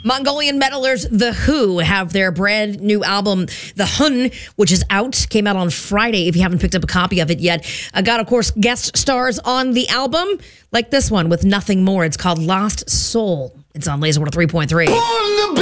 Mongolian metalers The Who have their brand new album, The Hun, which is out. Came out on Friday if you haven't picked up a copy of it yet. Got, of course, guest stars on the album, like this one with Nothing More. It's called Lost Soul. It's on Laser 103.3.